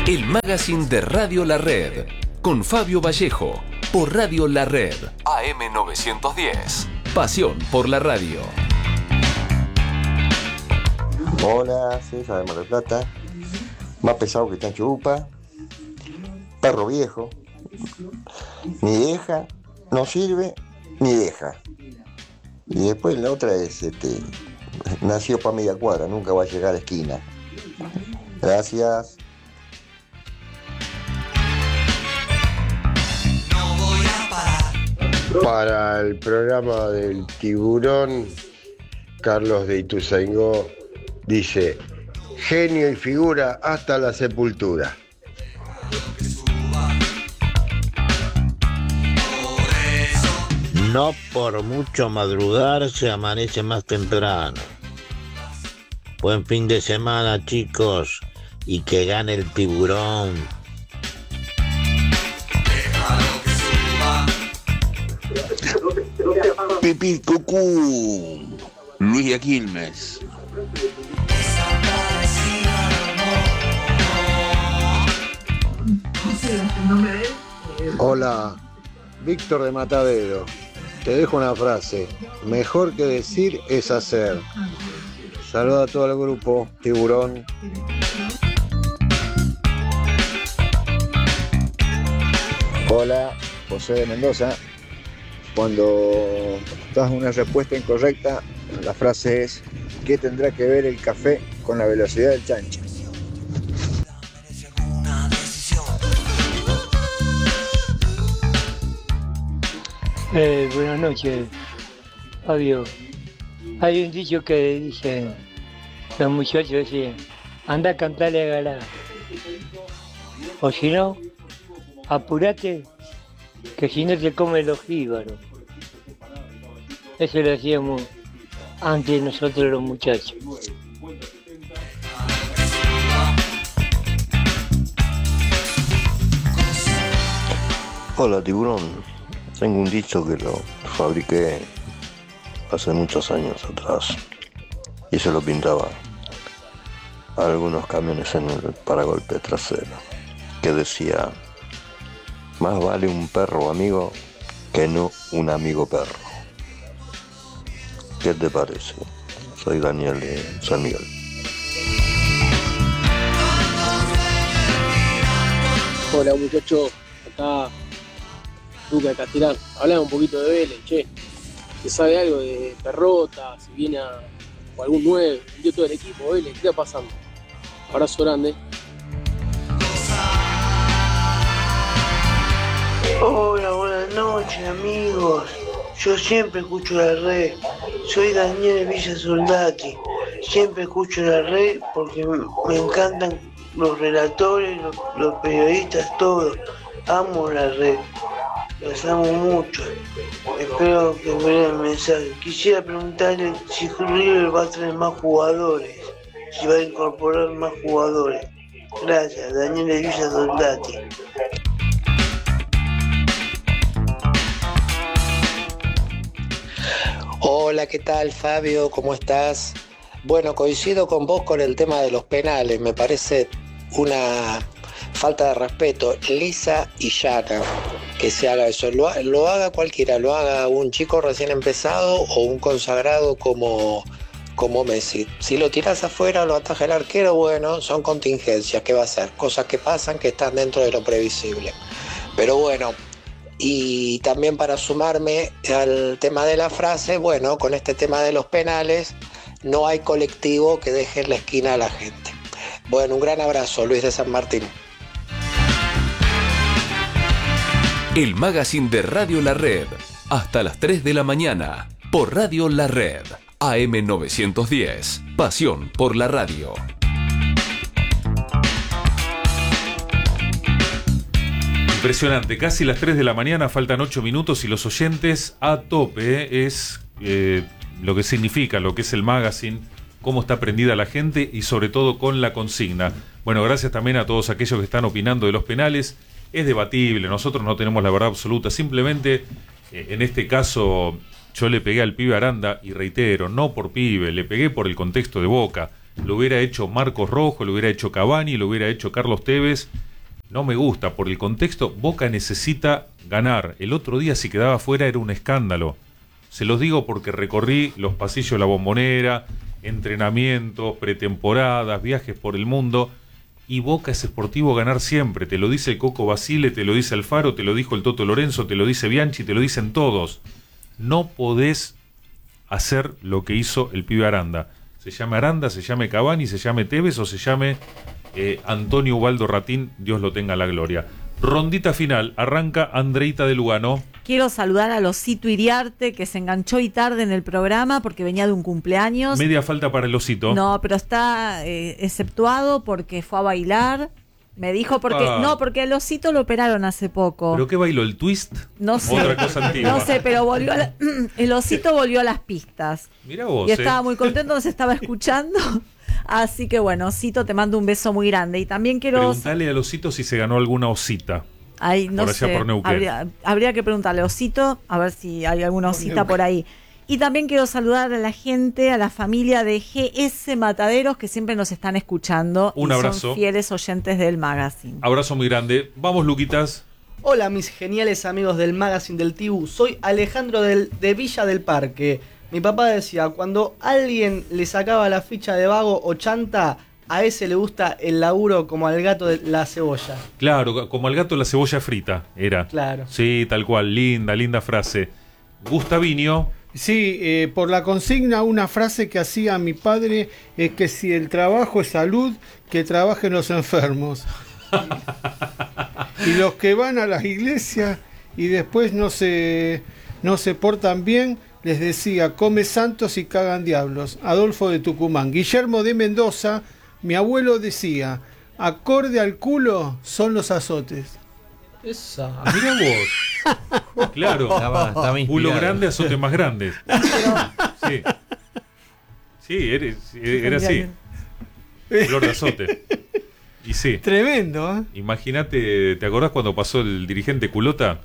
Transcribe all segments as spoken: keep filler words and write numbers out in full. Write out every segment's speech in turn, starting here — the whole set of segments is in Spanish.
El magazine de Radio La Red, con Fabio Vallejo, por Radio La Red, A M novecientos diez. Pasión por la radio. Hola, César de Mar del Plata. Más pesado que Chancho Upa. Perro viejo. Ni deja, no sirve, ni deja. Y después la otra es, este, nació para media cuadra, nunca va a llegar a la esquina. Gracias. Para el programa del tiburón, Carlos de Ituzaingó dice: genio y figura hasta la sepultura. No por mucho madrugar se amanece más temprano. Buen fin de semana, chicos, y que gane el tiburón. Pipí Cucú, Luis de Quilmes. Hola, Víctor de Matadero. Te dejo una frase: mejor que decir es hacer. Saluda a todo el grupo, tiburón. Hola, José de Mendoza. Cuando das una respuesta incorrecta, la frase es: ¿qué tendrá que ver el café con la velocidad del chancho? Eh, buenas noches, Fabio. Hay un dicho que dice, los muchachos decían, anda a cantarle a Galá. O si no, apurate, que si no te come los jíbaros. Eso lo hacíamos antes nosotros los muchachos. Hola, tiburón. Tengo un dicho que lo fabriqué hace muchos años atrás y se lo pintaba a algunos camiones en el paragolpe trasero, que decía: más vale un perro amigo que no un amigo perro. ¿Qué te parece? Soy Daniel de San Miguel. Hola muchachos, acá Luca de Castellán. Hablame un poquito de Vélez, che. ¿Se sabe algo de Perrota? Si viene a, o algún nueve, vendió todo el equipo, Vélez, ¿qué está pasando? Abrazo grande. Hola, buenas noches amigos. Yo siempre escucho la red. Soy Daniel Villa Soldati. Siempre escucho la red porque me encantan los relatores, los, los periodistas, todos. Amo la red. Los amo mucho. Espero que me den el mensaje. Quisiera preguntarle si River va a traer más jugadores, si va a incorporar más jugadores. Gracias, Daniel de Villa Soldati. Hola, ¿qué tal, Fabio? ¿Cómo estás? Bueno, coincido con vos con el tema de los penales. Me parece una falta de respeto lisa y llana que se haga eso. Lo, lo haga cualquiera, lo haga un chico recién empezado o un consagrado como, como Messi. Si lo tirás afuera, lo ataja el arquero, bueno, son contingencias. ¿Qué va a hacer? Cosas que pasan que están dentro de lo previsible. Pero bueno, y también para sumarme al tema de la frase, bueno, con este tema de los penales, no hay colectivo que deje en la esquina a la gente. Bueno, un gran abrazo, Luis de San Martín. El magazine de Radio La Red, hasta las tres de la mañana, por Radio La Red, A M novecientos diez, pasión por la radio. Impresionante, casi las tres de la mañana, faltan ocho minutos y los oyentes a tope. Es eh, lo que significa, lo que es el magazine, cómo está prendida la gente y sobre todo con la consigna. Bueno, gracias también a todos aquellos que están opinando de los penales. Es debatible, nosotros no tenemos la verdad absoluta, simplemente eh, en este caso yo le pegué al pibe Aranda y reitero, no por pibe, le pegué por el contexto de Boca. lo hubiera hecho Marcos Rojo, lo hubiera hecho Cavani, lo hubiera hecho Carlos Tevez. No me gusta, por el contexto. Boca necesita ganar. El otro día si quedaba fuera era un escándalo. Se los digo porque recorrí los pasillos de la Bombonera, entrenamientos, pretemporadas, viajes por el mundo, y Boca es Sportivo ganar siempre. Te lo dice el Coco Basile, te lo dice Alfaro, te lo dijo el Toto Lorenzo, te lo dice Bianchi, te lo dicen todos. No podés hacer lo que hizo el pibe Aranda. Se llame Aranda, se llame Cavani, se llame Tevez o se llame eh, Antonio Ubaldo Ratín, Dios lo tenga en la gloria. Rondita final, arranca Andreita de Lugano. Quiero saludar a Osito Iriarte, que se enganchó y tarde en el programa porque venía de un cumpleaños. Media falta para el Osito. No, pero está eh, exceptuado porque fue a bailar. Me dijo porque... Ah. No, porque el Osito lo operaron hace poco. ¿Pero qué bailó? ¿El twist? No sé. Otra cosa antigua. No sé, pero volvió a la- el Osito volvió a las pistas. Mirá vos, Y estaba eh. muy contento, nos estaba escuchando. Así que bueno, Osito, te mando un beso muy grande. Y también quiero... Preguntale al Osito si se ganó alguna osita. Ay, no por allá sé, por Neuquén. habría, habría que preguntarle a Osito, a ver si hay alguna osita por ahí. Y también quiero saludar a la gente, a la familia de G S Mataderos, que siempre nos están escuchando. Un y abrazo. Son fieles oyentes del magazine. Abrazo muy grande. Vamos, Luquitas. Hola mis geniales amigos del Magazine del Tibu, soy Alejandro del, de Villa del Parque. Mi papá decía, cuando alguien le sacaba la ficha de vago o chanta, a ese le gusta el laburo como al gato de la cebolla. Claro, como al gato la cebolla frita, era. Claro. Sí, tal cual, linda, linda frase. Gustavinho. Sí, eh, por la consigna, una frase que hacía mi padre es que si el trabajo es salud, que trabajen los enfermos. Y los que van a las iglesias y después no se, no se portan bien, les decía, come santos y cagan diablos. Adolfo de Tucumán. Guillermo de Mendoza, mi abuelo decía, acorde al culo son los azotes. Esa. Mirá vos. Claro. Estaba- estaba Culo inspirado. grande, azotes más grandes. Sí. Sí, eres- era así. Flor de azote. Y sí. Tremendo, ¿eh? Imagínate, ¿te acordás cuando pasó el dirigente Culota?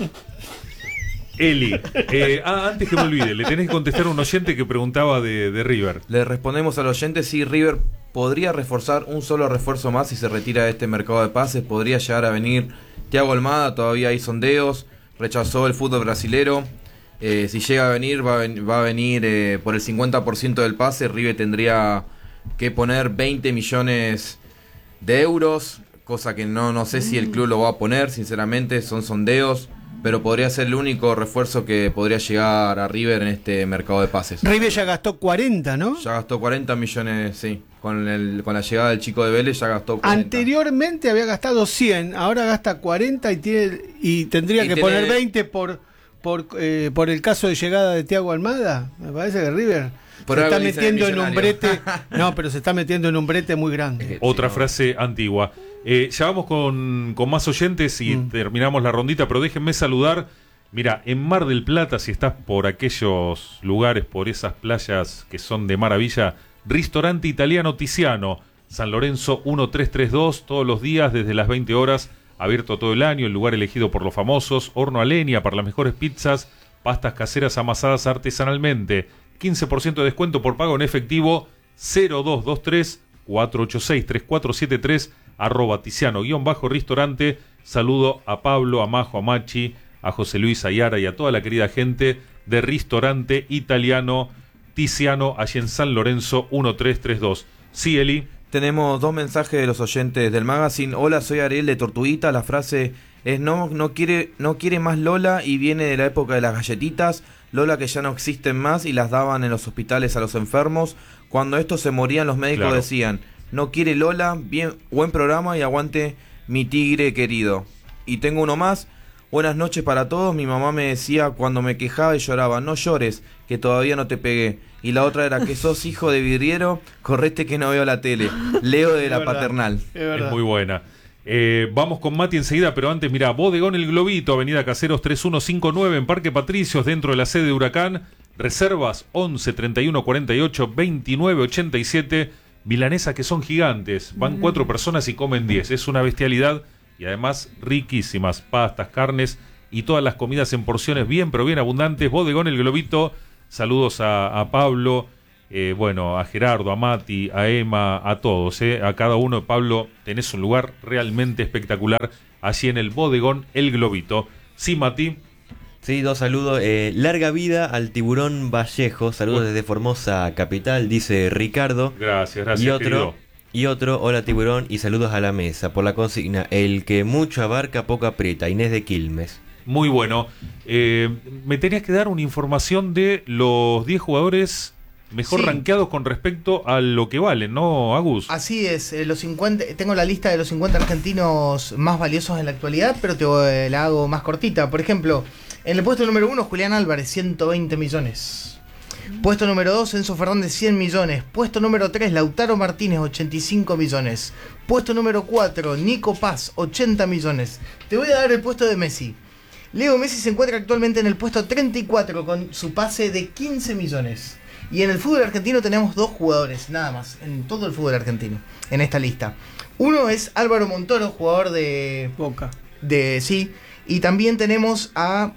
Eli. Eh, ah, antes que me olvide, le tenés que contestar a un oyente que preguntaba de, de River. Le respondemos al oyente si River podría reforzar un solo refuerzo más si se retira de este mercado de pases. Podría llegar a venir Thiago Almada, todavía hay sondeos. Rechazó el fútbol brasilero. Eh, si llega a venir, va a, ven- va a venir eh, por el cincuenta por ciento del pase. River tendría que poner veinte millones de euros, cosa que no, no sé si el club lo va a poner, sinceramente, son sondeos. Pero podría ser el único refuerzo que podría llegar a River en este mercado de pases. River ya gastó cuarenta, ¿no? Ya gastó cuarenta millones, sí. Con, el, con la llegada del chico de Vélez ya gastó cuarenta. Anteriormente había gastado cien, ahora gasta cuarenta y, tiene, y tendría Y que tiene- poner veinte por, por, eh, por el caso de llegada de Thiago Almada. Me parece que River Por se algo está dicen metiendo en un millonario. brete. No, pero se está metiendo en un brete muy grande. Otra frase antigua. Eh, ya vamos con, con más oyentes y terminamos la rondita, pero déjenme saludar. Mira, en Mar del Plata, si estás por aquellos lugares, por esas playas que son de maravilla, Ristorante Italiano Tiziano, San Lorenzo uno tres tres dos, todos los días desde las veinte horas, abierto todo el año, el lugar elegido por los famosos, horno a leña para las mejores pizzas, pastas caseras amasadas artesanalmente, quince por ciento de descuento por pago en efectivo, cero dos dos tres cuatro ocho seis tres cuatro siete tres, arroba Tiziano guión bajo restaurante. Saludo a Pablo, a Majo, a Machi, a José Luis Ayara y a toda la querida gente de Ristorante Italiano Tiziano, allí en San Lorenzo uno tres tres dos. Sí, Eli. Tenemos dos mensajes de los oyentes del magazine. Hola, soy Ariel de Tortuguita. La frase es no, no quiere, no quiere más Lola y viene de la época de las galletitas. Lola que ya no existen más y las daban en los hospitales a los enfermos. Cuando estos se morían los médicos Claro. decían, no quiere Lola, bien, buen programa y aguante mi tigre querido. Y tengo uno más. Buenas noches para todos. Mi mamá me decía cuando me quejaba y lloraba, no llores, que todavía no te pegué. Y la otra era que sos hijo de vidriero, correte que no veo la tele. Leo de Es la verdad. paternal. Es muy buena. Eh, vamos con Mati enseguida, pero antes, mira, Bodegón El Globito, Avenida Caseros tres uno cinco nueve en Parque Patricios, dentro de la sede de Huracán. Reservas once treinta y uno cuarenta y ocho veintinueve ochenta y siete. Milanesas que son gigantes. Van Mm. cuatro personas y comen diez. Es una bestialidad y además riquísimas. Pastas, carnes y todas las comidas en porciones bien, pero bien abundantes. Bodegón El Globito. Saludos a, a Pablo, Eh, bueno, a Gerardo, a Mati, a Emma, a todos, eh, a cada uno. Pablo, tenés un lugar realmente espectacular allí en el bodegón El Globito. Sí, Mati. Sí, dos saludos. Eh, larga vida al Tiburón Vallejo. Saludos bueno. desde Formosa Capital, dice Ricardo. Gracias, gracias. Y otro, querido. y otro, hola Tiburón y saludos a la mesa. Por la consigna, el que mucho abarca, poco aprieta. Inés de Quilmes. Muy bueno. Eh, me tenías que dar una información de los diez jugadores mejor sí. rankeados con respecto a lo que valen, ¿no, Agus? Así es, eh, los cincuenta, tengo la lista de los cincuenta argentinos más valiosos en la actualidad, pero te eh, la hago más cortita. Por ejemplo, en el puesto número uno, Julián Álvarez, ciento veinte millones. Puesto número dos, Enzo Fernández, cien millones. Puesto número tres, Lautaro Martínez, ochenta y cinco millones. Puesto número cuatro, Nico Paz, ochenta millones. Te voy a dar el puesto de Messi. Leo Messi se encuentra actualmente en el puesto treinta y cuatro con su pase de quince millones. Y en el fútbol argentino tenemos dos jugadores, nada más, en todo el fútbol argentino, en esta lista. Uno es Álvaro Montoro, jugador de Boca. De, sí, y también tenemos a...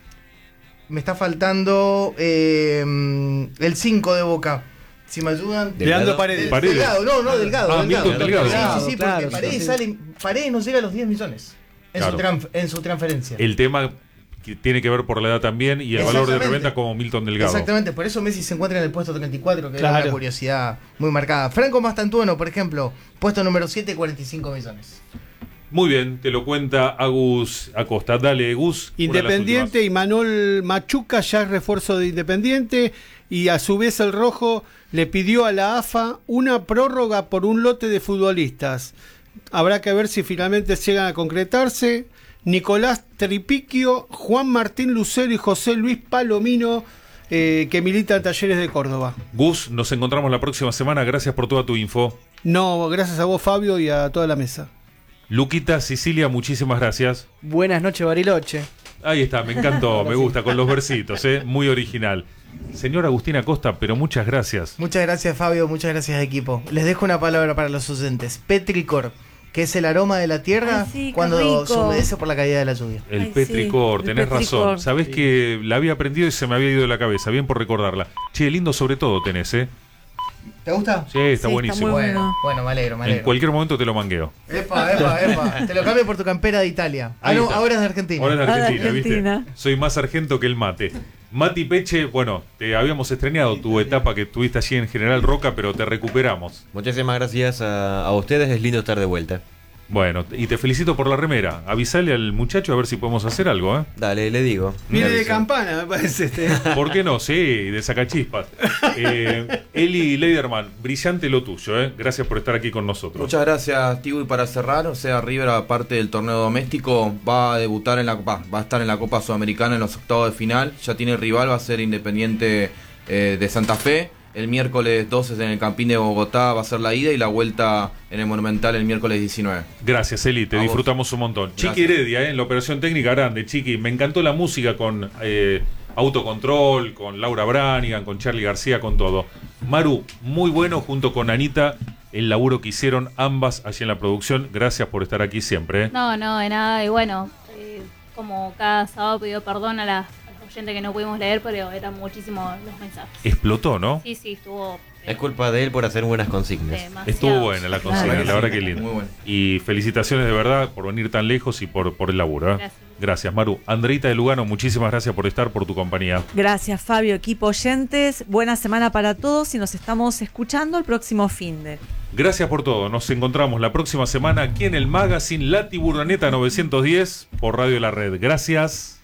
Me está faltando eh, el cinco de Boca. Si me ayudan... Leandro Paredes. Paredes. Delgado, no, no, Delgado. Ah, Delgado. Milton Delgado. Sí, sí, sí, Claro, porque Paredes, sí. sale, Paredes no llega a los diez millones en, Claro. su, tran, en su transferencia. El tema que tiene que ver por la edad también y el valor de reventa como Milton Delgado. Exactamente, por eso Messi se encuentra en el puesto treinta y cuatro, que Claro. es una curiosidad muy marcada. Franco Mastantuono, por ejemplo, puesto número siete, cuarenta y cinco millones. Muy bien, te lo cuenta Agus Acosta. Dale, Gus. Independiente y Manuel Machuca ya es refuerzo de Independiente y a su vez el Rojo le pidió a la A F A una prórroga por un lote de futbolistas. Habrá que ver si finalmente llegan a concretarse. Nicolás Tripiquio, Juan Martín Lucero y José Luis Palomino, eh, que militan en Talleres de Córdoba. Gus, nos encontramos la próxima semana. Gracias por toda tu info. No, gracias a vos, Fabio, y a toda la mesa. Luquita, Sicilia, muchísimas gracias. Buenas noches, Bariloche. Ahí está, me encantó, me gusta, con los versitos, ¿eh? Muy original. Señor Agustín Acosta, pero muchas gracias. Muchas gracias, Fabio, muchas gracias, equipo. Les dejo una palabra para los oyentes. Petricor, que es el aroma de la tierra Ay, sí, qué cuando rico. se humedece por la caída de la lluvia. El Ay, petricor, sí, el tenés petricor. razón. Sabés Sí. que la había aprendido y se me había ido de la cabeza. Bien por recordarla. Che, lindo sobre todo tenés, ¿eh? ¿Te gusta? Sí, está Sí, buenísimo. está muy Bueno, bueno, me alegro, me alegro. En cualquier momento te lo mangueo. Epa, epa, epa. Te lo cambio por tu campera de Italia. Ah, Ahí no, está. ahora es de Argentina. Ahora es de Ah, de Argentina, Argentina. ¿viste? Soy más argento que el mate. Mati Peche, bueno, te habíamos estrenado tu etapa que tuviste allí en General Roca, pero te recuperamos. Muchísimas gracias a, a ustedes, es lindo estar de vuelta. Bueno, y te felicito por la remera. Avisale al muchacho a ver si podemos hacer algo, ¿eh? Dale, le digo. Viene Me de avisa. campana, me parece este. ¿Por qué no? Sí, de sacachispas. Eh, Eli Leiderman, brillante lo tuyo, ¿eh? Gracias por estar aquí con nosotros. Muchas gracias, Tibu. Y para cerrar, o sea, River, aparte del torneo doméstico, va a debutar en la Copa, va a estar en la Copa Sudamericana en los octavos de final. Ya tiene rival, va a ser Independiente eh, de Santa Fe. El miércoles doce en el Campín de Bogotá va a ser la ida y la vuelta en el Monumental el miércoles diecinueve. Gracias, Eli, te A disfrutamos un montón. Gracias. Chiqui Heredia, ¿eh? En la operación técnica grande, Chiqui. Me encantó la música con eh, Autocontrol, con Laura Branigan, con Charlie García, con todo. Maru, muy bueno junto con Anita, el laburo que hicieron ambas allí en la producción. Gracias por estar aquí siempre, ¿eh? No, no, de nada. Y bueno, eh, como cada sábado pidió perdón a las oyentes que no pudimos leer, pero eran muchísimos los mensajes. Explotó, ¿no? Sí, sí, estuvo... Es culpa de él por hacer buenas consignas. Demasiado. Estuvo buena la consigna, Claro. la verdad que linda. Muy buena. Y felicitaciones de verdad por venir tan lejos y por, por el laburo, ¿eh? Gracias. Gracias, Maru. Andreita de Lugano, muchísimas gracias por estar, por tu compañía. Gracias, Fabio, equipo oyentes. Buena semana para todos y nos estamos escuchando el próximo fin de. Gracias por todo. Nos encontramos la próxima semana aquí en el Magazine La Tiburoneta novecientos diez por Radio La Red. Gracias.